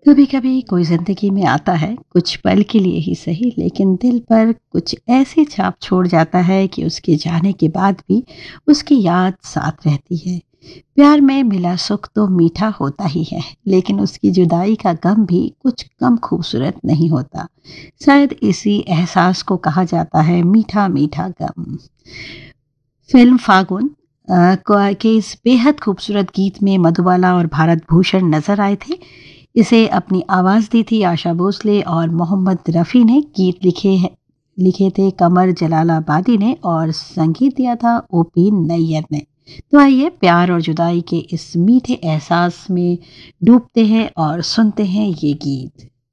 कभी कभी कोई जिंदगी में आता है, कुछ पल के लिए ही सही, लेकिन दिल पर कुछ ऐसी छाप छोड़ जाता है कि उसके जाने के बाद भी उसकी याद साथ रहती है। प्यार में मिला सुख तो मीठा होता ही है, लेकिन उसकी जुदाई का गम भी कुछ कम खूबसूरत नहीं होता। शायद इसी एहसास को कहा जाता है मीठा मीठा गम। फिल्म फागुन के इस बेहद खूबसूरत गीत में मधुबाला और भारत भूषण नजर आए थे। इसे अपनी आवाज़ दी थी आशा भोसले और मोहम्मद रफ़ी ने। गीत लिखे थे कमर जलालाबादी ने और संगीत दिया था ओपी नैयर ने। तो आइए प्यार और जुदाई के इस मीठे एहसास में डूबते हैं और सुनते हैं ये गीत।